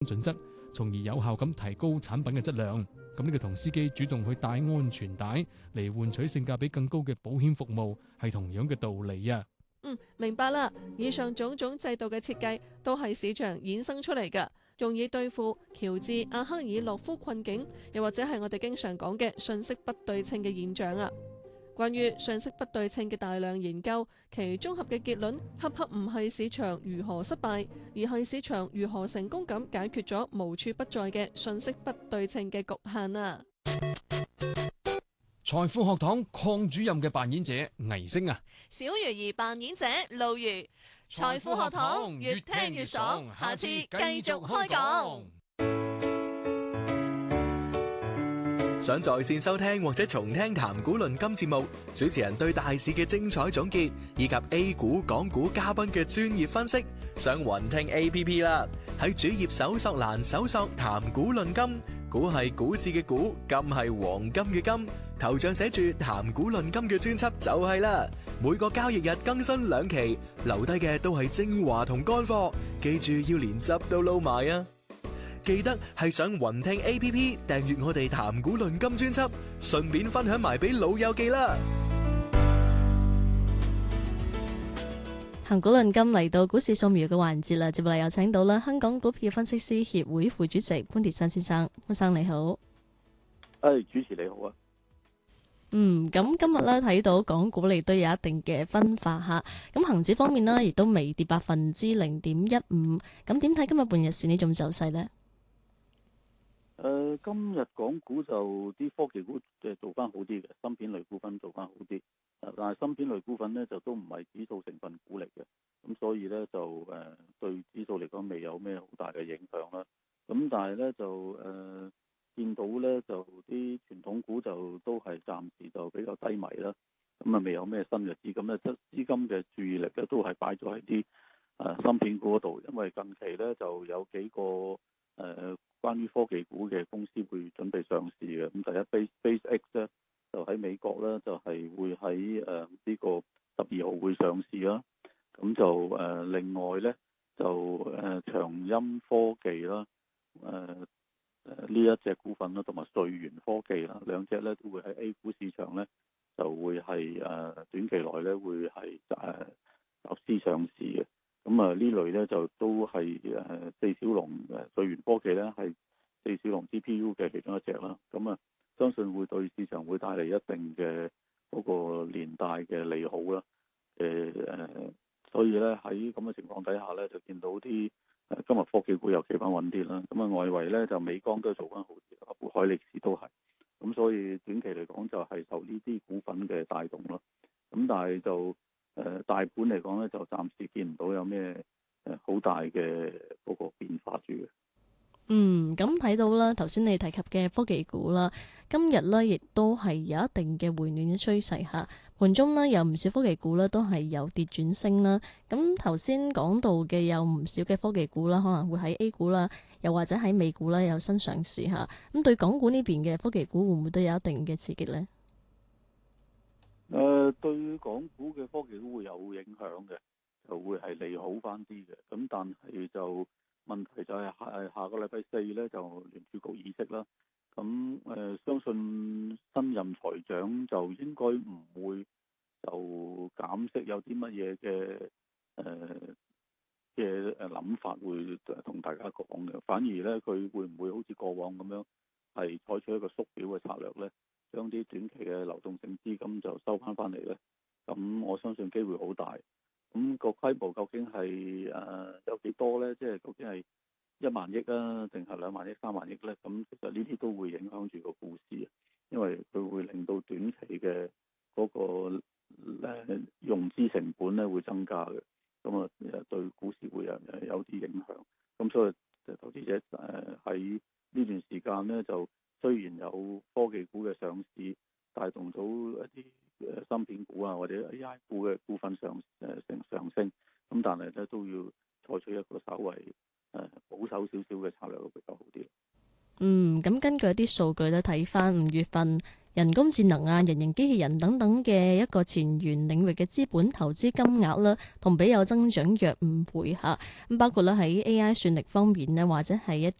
準則，從而有效咁提高產品嘅質量。咁呢個同司機主動去帶安全帶嚟換取性價比更高嘅保險服務係同樣嘅道理啊。 明白啦。以上種種制度嘅設計都係市場衍生出嚟㗎，用以對付喬治阿克爾洛夫困境，又或者係我哋經常講嘅信息不對稱嘅現象啊。關於信息不對稱嘅大量研究，其綜合嘅結論恰恰唔係市場如何失敗，而係市場如何成功咁解決咗無處不在嘅信息不對稱嘅局限啊。 財富學堂鄺主任嘅扮演者倪星啊， 小魚兒扮演者露魚。財富學堂越聽越爽，下次繼續開講。 想在線收聽或者重聽談股論金節目，主持人對大市嘅精彩總結，以及 A 股、港股嘉賓嘅專業分析，上雲聽 APP 啦。喺主頁搜索欄搜索談股論金，股係股市嘅股，金係黃金嘅金，頭像寫住談股論金嘅專輯就係啦。每個交易日更新2期，留低嘅都係精華同乾貨，記住要連汁都撈埋啊！記得係上雲聽 APP 訂閱我哋談股論金專輯，順便分享埋俾老友記啦。 談股論金嚟到股市掃描嘅環節啦，接落嚟有請到啦香港股票分析師協會副主席潘鐵珊先生，潘生你好。 主持你好啊。 咁今日咧睇到港股嚟都有一定嘅分化吓，咁恒指方面呢，亦都微跌0.15%，咁點睇今日半日市呢種走勢呢？ 今日港股就啲科技股做翻好啲嘅，芯片類股份做翻好啲，但係芯片類股份呢，就都唔係指數成分股嚟嘅，咁所以呢，就對指數嚟講未有咩好大嘅影響啦。咁但係呢，就見到呢，就啲傳統股就都係暫時就比較低迷啦，咁啊未有咩新嘅資金呢，資金嘅注意力呢都係擺咗喺啲芯片股嗰度，因為近期呢就有幾個關於科技股嘅公司會準備上市嘅。咁第一 SpaceX 咧就喺美國咧就係會喺呢個12號會上市啦。咁就另外咧就長鑫科技啦，呢一隻股份啦，同埋瑞元科技啦，兩隻咧都會喺 A 股市場咧就會係短期內咧會係集資上市嘅。咁呢類咧就都係四小龍瑞元科技咧係四小龍 GPU 嘅其中一隻啦。咁相信會對市場會帶嚟一定嘅嗰個連帶嘅利好啦。所以咧喺咁嘅情況底下咧，就見到啲今日科技股又企翻穩啲啦。咁外圍咧就美光都做翻好啲，海力士都係。咁所以短期嚟講就係受呢啲股份嘅帶動咯。咁但係就大盤嚟講咧，就暫時見唔到有咩好大嘅嗰個變化住嘅。 咁睇到啦，頭先你提及嘅科技股啦，今日呢亦都係有一定嘅回暖嘅趨勢嚇。盤中呢有唔少科技股呢都係由跌轉升啦。咁頭先講到嘅有唔少嘅科技股啦，可能會喺 A 股啦，又或者喺美股啦有新上市嚇。咁對港股呢邊嘅科技股會唔會都有一定嘅刺激呢？ 對港股嘅科技股會有影響嘅，就會係利好翻啲嘅。咁但係就問題就係下個禮拜四咧就聯儲局議息啦。咁相信新任財長就應該唔會就減息有啲乜嘢嘅諗法會同大家講嘅，反而咧佢會唔會好似過往咁樣係採取一個縮表嘅策略咧？將啲短期嘅流動性資金就收翻嚟咧，咁我相信機會好大。咁個規模究竟係有幾多咧？即係究竟係1萬億啊，定係2萬億、3萬億咧？咁其實呢啲都會影響住個股市，因為佢會令到短期嘅嗰個融資成本咧會增加嘅，咁對股市會有啲影響。咁所以投資者喺呢段時間咧就。雖然有科技股嘅上市帶動到一啲芯片股啊或者 AI 股嘅股份上升，咁但係咧都要採取一個稍為保守少少嘅策略會比較好啲。 咁根據一啲數據咧，睇翻5月份人工智能啊、人形機器人等等嘅一個前沿領域嘅資本投資金額啦，同比有增長約5倍嚇。咁包括咧喺 AI 算力方面呢，或者係一